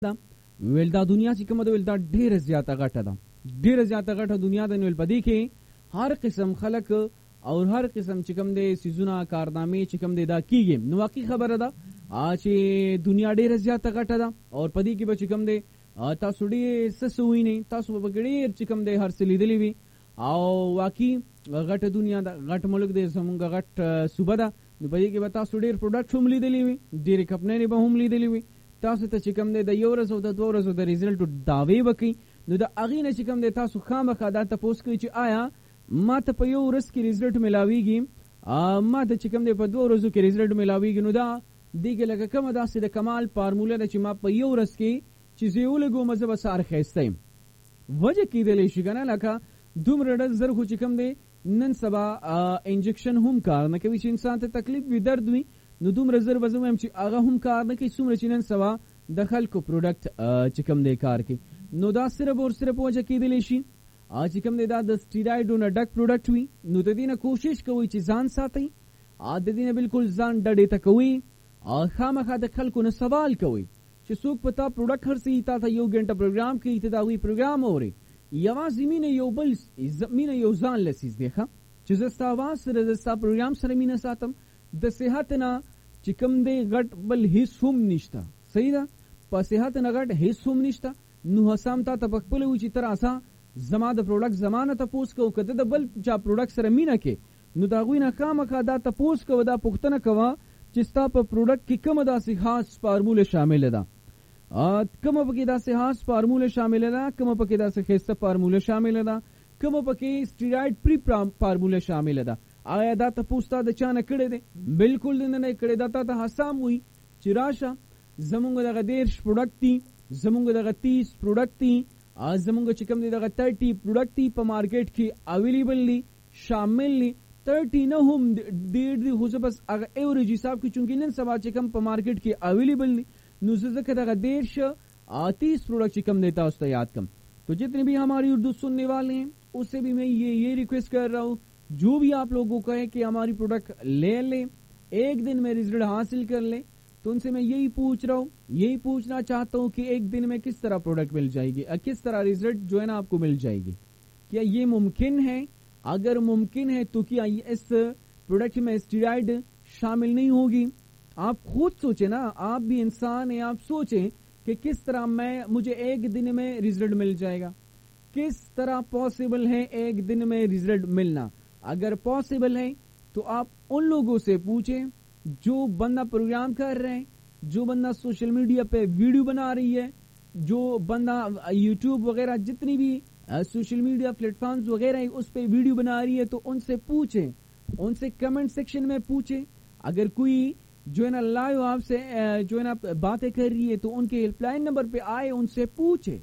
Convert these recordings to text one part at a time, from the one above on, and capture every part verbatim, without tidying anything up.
Well the دنیا چې کومه ده ویل دا ډېره زیاته غټه ده، ډېره زیاته غټه دنیا ده. نو ویل په دې کې هر قسم خلک او هر قسم چې کوم دی سیزونه کارنامې چې کوم دی دا کیږي. نو واقعي خبره ده چې دنیا ډېره زیاته غټه ده او په دې کې به چې کوم دی تاسو ډېر څه څه وینئ، تاسو به ډېر چې کوم دی هر څه لیدلی وي او واقعي غټه دنیا ده، غټ ملک دی، زمونږ غټ صوبه ده. نو په دې کې به تاسو ډېر پروډکټ هم لیدلی وي، ډېرې کمپنۍ به هم لیدلی وي. تاسو ته چې کوم دی د یو ورځ او د دوه ورځو د ریزلټو دعوې وکړي. نو د هغې نه چې کوم دی تاسو خامخا دا تپوس کوئ چې آیا ما ته په یو ورځ کې ریزلټ ملاویږي، ما ته چې کوم دی په دوه ورځو کې ریزلټ ملاویږي. نو دا دې کې لکه کومه داسې د کمال فارموله ده چې ما په یو ورځ کې چې زه یې ولګوم زه به سهار ښایسته یم. وجه کېدلی شي که نه لکه دومره ډېر زر خو چې کوم دی نن سبا انجکشن هم کار نه کوي چې انسان ته تکلیف وي، درد وي. نو دومره زر به زه وایم چې هغه هم کار نه کوي څومره چې نن سبا د خلکو پروډکټ چې کوم دی کار کوي. نو دا صرف اور صرف وجه کېدلی شي چې کوم دی دا د سټیراయిډو نه ډک پروډکټ وي. نو د دې نه کوشش کوئ چې ځان ساتئ، د دې نه بالکل ځان ډډې ته کوئ، خامخا د خلکو نه سوال کوئ چې څوک په تا پروډکټ خرڅوي، تا ته یو ګنټه پروګرام کوي، ته د هغوی پروګرام اورئ. یوازې مینه یو بل مینه یو ځان لسیز دی ښه چې زه ستا اواز سره زه ستا پروګرام سره مینه ساتم. د صحت نه چې کوم دی غټ بل هیڅ هم نشته، صحیح ده، په صحت نه غټ هیڅ هم نشته. نو حسام تا ته پخپله وي چې تر اسا زما د پروډکټ زما نه تپوس کوو که ته د بل چا پروډکټ سره مینه کې. نو د هغوی نه خامخا دا تپوس کوه، دا پوښتنه کوه چې ستا په پروډکټ کې کومه داسې خاص فارموله شامله ده، کومه پکې داسې خاص فارموله شامله ده، کومه پکې داسې ښایسته فارموله شامله ده، کومه پکې سټیراయిډ پری فارموله شامله ده. آیا دا تپوس تا د چا نه کړی دی؟ بالکل دې نه کړی. دا تا ته حسام وي چې راشه زمونږ دغه دېرش پروډکټ دي، زمونږ دغه تیس پروډکټ دي، زمونږ چې کوم دی دغه تھرټي پروډکټ دي په مارکیټ کې اویلیبل دي، شامل دي. تھرټي نه هم ډېر دي خو زه بس هغه ایوریج حساب کې چونکې نن سبا چې کوم په مارکیټ کې اویلیبل دي نو زه ځکه دغه دېرش تیس پروڈکٹ چې کم دیتا اس یاد کم. تو جتنے بھی ہماری اردو سننے والے ہیں اس سے بھی میں یہ یہ ریکویسٹ کر رہا ہوں جو بھی آپ لوگوں کو کہے کہ ہماری پروڈکٹ لے لیں، ایک دن میں رزلٹ حاصل کر لیں، تو ان سے میں یہی پوچھ رہا ہوں یہی پوچھنا چاہتا ہوں کہ ایک دن میں کس طرح پروڈکٹ مل جائے گی، کس طرح رزلٹ جو ہے نا آپ کو مل جائے گی. کیا یہ ممکن ہے؟ اگر ممکن ہے تو کیا اس پروڈکٹ میں اسٹیرائڈ شامل نہیں ہوگی؟ آپ خود سوچیں نا، آپ بھی انسان ہیں، آپ سوچیں کہ کس طرح میں مجھے ایک دن میں رزلٹ مل جائے گا، کس طرح پاسبل ہے ایک دن میں رزلٹ ملنا. اگر پاسبل ہے تو آپ ان لوگوں سے پوچھیں جو بندہ پروگرام کر رہے ہیں، جو بندہ سوشل میڈیا پہ ویڈیو بنا رہی ہے، جو بندہ یوٹیوب وغیرہ جتنی بھی سوشل میڈیا پلیٹ فارمز وغیرہ ہیں اس پہ ویڈیو بنا رہی ہے، تو ان سے پوچھیں، ان سے کمنٹ سیکشن میں پوچھیں. اگر کوئی جو ہے نا لائیو آپ سے جو ہے نا باتیں کر رہی ہے تو ان کے ہیلپ لائن نمبر پہ آئے، ان سے پوچھے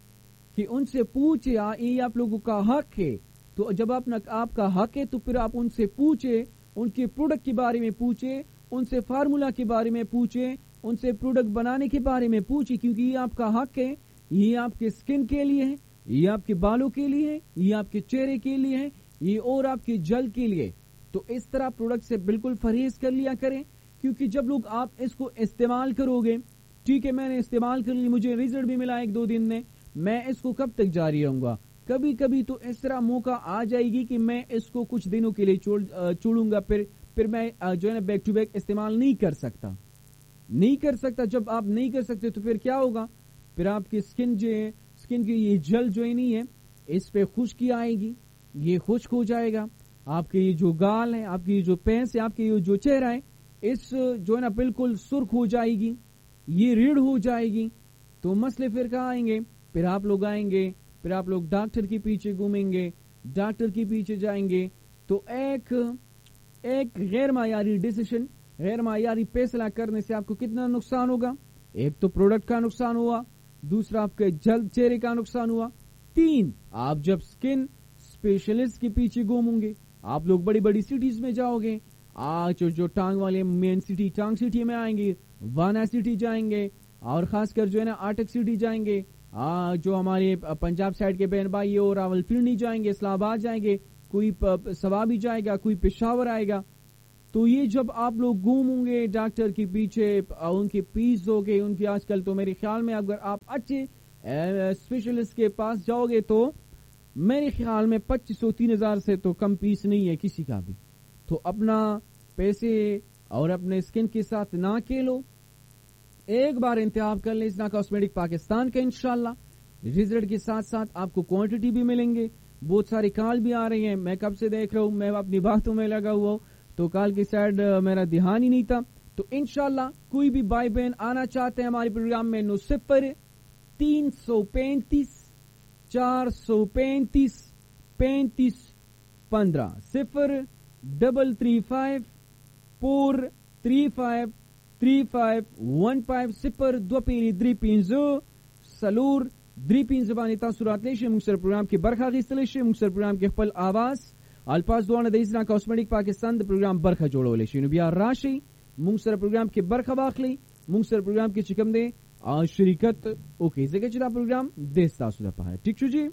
کہ ان سے پوچھے یہ آپ لوگوں کا حق ہے. تو جب آپ آپ کا حق ہے تو پھر آپ ان سے پوچھے، ان کے پروڈکٹ کے بارے میں پوچھے، ان سے فارمولا کے بارے میں پوچھے، ان سے پروڈکٹ بنانے کے بارے میں پوچھے، کیونکہ یہ آپ کا حق ہے. یہ آپ کے سکن کے لیے ہے، یہ آپ کے بالوں کے لیے ہے، یہ آپ کے چہرے کے لیے ہے، یہ اور آپ کے جلد کے لیے. تو اس طرح پروڈکٹ سے بالکل پرہیز کر لیا کریں، کیونکہ جب لوگ آپ اس کو استعمال کرو گے، ٹھیک ہے میں نے استعمال کر لی، مجھے رزلٹ بھی ملا ایک دو دن میں، میں اس کو کب تک جاری رہوں گا؟ کبھی کبھی تو اس طرح موقع آ جائے گی کہ میں اس کو کچھ دنوں کے لیے چھوڑوں گا، پھر پھر میں جو ہے نا بیک ٹو بیک استعمال نہیں کر سکتا نہیں کر سکتا جب آپ نہیں کر سکتے تو پھر کیا ہوگا؟ پھر آپ کی اسکن جو ہے، اسکن کی یہ جل جو ہے نہیں ہے، اس پہ خشکی آئے گی، یہ خشک ہو جائے گا. آپ کے یہ جو گال ہے، آپ کی جو پینس ہے، آپ کے یہ جو چہرہ ہے، اس جو ہے نا بالکل سرخ ہو جائے گی، یہ ریڑھ ہو جائے گی. تو مسئلے پھر کہاں آئیں گے؟ پھر آپ لوگ آئیں گے، پھر آپ لوگ ڈاکٹر کے پیچھے گھومیں گے، ڈاکٹر کے پیچھے جائیں گے. تو ایک ایک غیر معیاری ڈیسیشن، غیر معیاری فیصلہ کرنے سے آپ کو کتنا نقصان ہوگا؟ ایک تو پروڈکٹ کا نقصان ہوا، دوسرا آپ کے جلد چہرے کا نقصان ہوا، تین آپ جب سکن اسپیشلسٹ کے پیچھے گھومیں گے، آپ لوگ بڑی بڑی سٹیز میں جاؤ گے، آج جو ٹانگ والے مین سٹی ٹانگ سٹی میں آئیں گے، وانا سٹی جائیں گے، اور خاص کر جو ہے نا آٹک سٹی جائیں گے، جو ہمارے پنجاب سائڈ کے بہن بھائی اور راول پنڈی جائیں گے، اسلام آباد جائیں گے، کوئی سوابی جائے گا، کوئی پشاور آئے گا. تو یہ جب آپ لوگ گھوموں گے ڈاکٹر کے پیچھے ان کی فیس ہو گئی ان کی آج کل، تو میرے خیال میں اگر آپ اچھے اسپیشلسٹ کے پاس جاؤ گے تو میرے خیال میں پچیس سو تین ہزار سے تو کم فیس نہیں ہے کسی کا بھی. تو اپنا پیسے اور اپنے اسکن کے ساتھ نہ کھیلو، ایک بار انتخاب کر لیں اسنا کاسمیٹک پاکستان کا. انشاءاللہ ریزلٹ کے ساتھ ساتھ آپ کو کوانٹٹی بھی ملیں گے. بہت سارے کال بھی آ رہے ہیں، میں کب سے دیکھ رہا ہوں، میں اپنی باتوں میں لگا ہوا ہوں تو کال کی سائڈ میرا دھیان ہی نہیں تھا. تو انشاءاللہ کوئی بھی بھائی بہن آنا چاہتے ہیں ہمارے پروگرام میں، نو صفر تین سو پینتیس چار سو پینتیس پینتیس پندرہ صفر double three five four three five three five one five صفر دو پیری دری پینزو سلور دری پین زبانی تاثرات لیشے مکسر پروگرام کی برخا غیست لیشے مکسر پروگرام کی خپل آواز الفاظ دوانه د اسنا کاسمیټک پاکستان د پروگرام برخه جوړولې شي. نو بیا راشي مونږ سره پروگرام کې برخه واخلي، مونږ سره پروگرام کې چکم دی شرکت اوکې زګه چې دا پروگرام د تاسو لپاره ټیک شو جی.